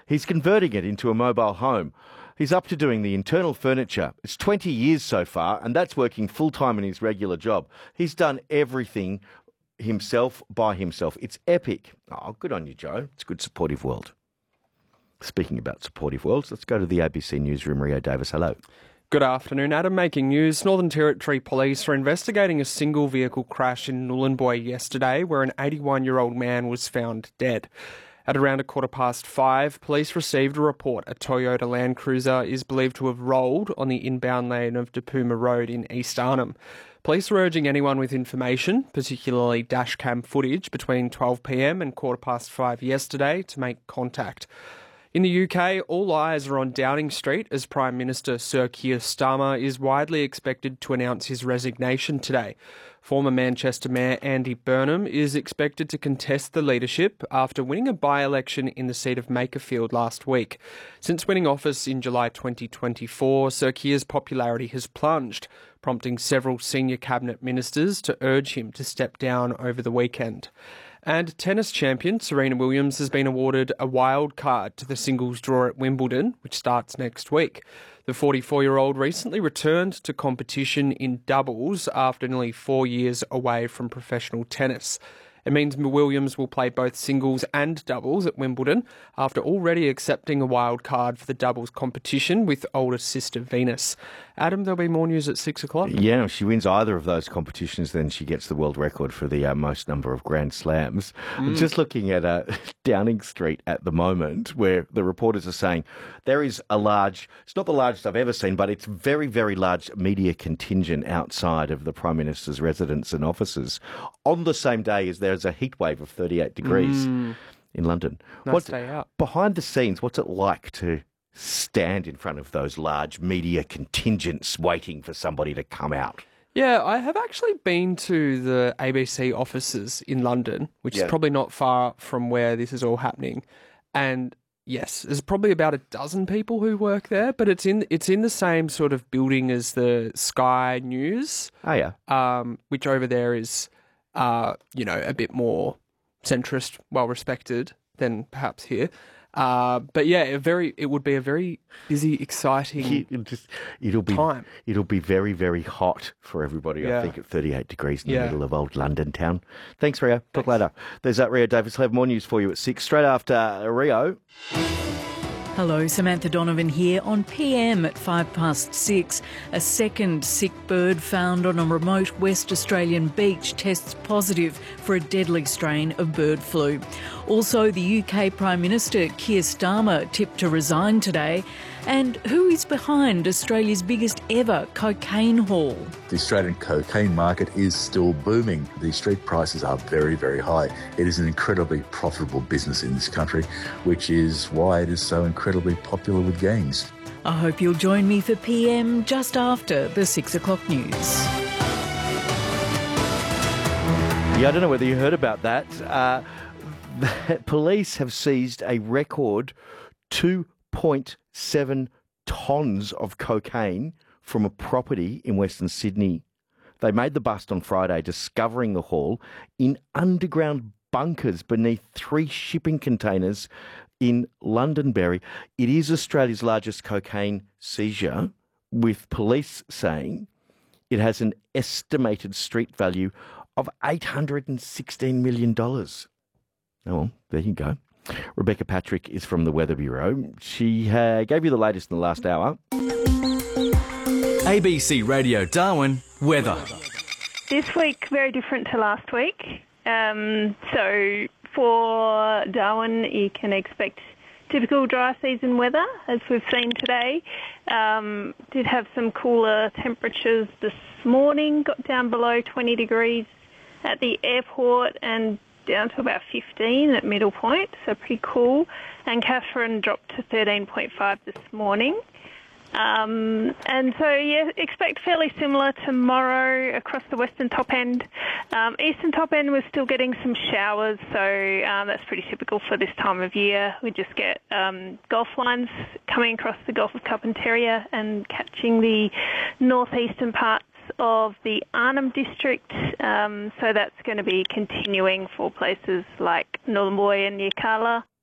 He's converting it into a mobile home. He's up to doing the internal furniture. It's 20 years so far, and that's working full-time in his regular job. He's done everything himself by himself. It's epic. Oh, good on you, Joe. It's a good supportive world. Speaking about supportive worlds, let's go to the ABC Newsroom. Rio Davis, hello. Good afternoon, Adam. Making news. Northern Territory Police are investigating a single vehicle crash in Nhulunbuy yesterday where an 81-year-old man was found dead. At around 5:15, police received a report a Toyota Land Cruiser is believed to have rolled on the inbound lane of Dapuma Road in East Arnhem. Police are urging anyone with information, particularly dashcam footage between 12 p.m. and 5:15 yesterday, to make contact. In the UK, all eyes are on Downing Street as Prime Minister Sir Keir Starmer is widely expected to announce his resignation today. Former Manchester Mayor Andy Burnham is expected to contest the leadership after winning a by-election in the seat of Makerfield last week. Since winning office in July 2024, Sir Keir's popularity has plunged, prompting several senior cabinet ministers to urge him to step down over the weekend. And tennis champion Serena Williams has been awarded a wild card to the singles draw at Wimbledon, which starts next week. The 44-year-old recently returned to competition in doubles after nearly 4 years away from professional tennis. It means Williams will play both singles and doubles at Wimbledon after already accepting a wild card for the doubles competition with older sister Venus. Adam, there'll be more news at 6 o'clock. Yeah, if she wins either of those competitions, then she gets the world record for the most number of Grand Slams. Just looking at Downing Street at the moment, where the reporters are saying there is a large, it's not the largest I've ever seen, but it's very, very large media contingent outside of the Prime Minister's residence and offices on the same day as there's a heat wave of 38 degrees in London. Nice day out. Behind the scenes, what's it like to stand in front of those large media contingents waiting for somebody to come out? Yeah, I have actually been to the ABC offices in London, which is probably not far from where this is all happening. And yes, there's probably about a dozen people who work there, but it's in the same sort of building as the Sky News. Oh, yeah. Which over there is, a bit more centrist, well-respected than perhaps here. But yeah, it would be a very busy, exciting time. It'll be very, very hot for everybody, I think, at 38 degrees in the middle of old London town. Thanks, Rio. Talk later. There's Rio Davis. He'll have more news for you at 6, straight after Rio. Hello, Samantha Donovan here on PM at 6:05. A second sick bird found on a remote West Australian beach tests positive for a deadly strain of bird flu. Also, the UK Prime Minister Keir Starmer tipped to resign today. And who is behind Australia's biggest ever cocaine haul? The Australian cocaine market is still booming. The street prices are very, very high. It is an incredibly profitable business in this country, which is why it is so incredibly popular with gangs. I hope you'll join me for PM just after the 6 o'clock news. Yeah, I don't know whether you heard about that. Police have seized a record 2.7 tonnes of cocaine from a property in Western Sydney. They made the bust on Friday, discovering the haul in underground bunkers beneath 3 shipping containers in Londonderry. It is Australia's largest cocaine seizure, with police saying it has an estimated street value of $816 million. Oh, well, there you go. Rebecca Patrick is from the Weather Bureau. She gave you the latest in the last hour. ABC Radio Darwin, weather. This week, very different to last week. So for Darwin, you can expect typical dry season weather, as we've seen today. Did have some cooler temperatures this morning, got down below 20 degrees at the airport and down to about 15 at Middle Point, so pretty cool. And Katherine dropped to 13.5 this morning. And so, yeah, expect fairly similar tomorrow across the western top end. Eastern top end, we're still getting some showers, so that's pretty typical for this time of year. We just get Gulf lines coming across the Gulf of Carpentaria and catching the northeastern parts of the Arnhem district, so that's going to be continuing for places like Nhulunbuy and Yirrkala.